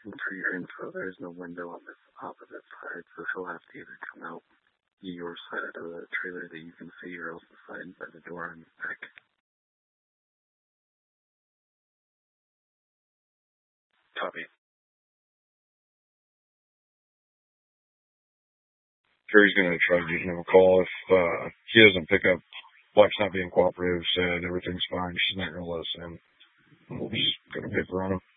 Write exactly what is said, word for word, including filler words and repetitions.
And for your info, there's no window on this opposite side, so he'll have to either come out your side of the trailer that you can see, or else the side by the door on the back. Copy. Sure, he's going to try to give him a call. If uh, he doesn't pick up, wife's not being cooperative, said everything's fine, she's not going to let us in. We're just going to paper on him.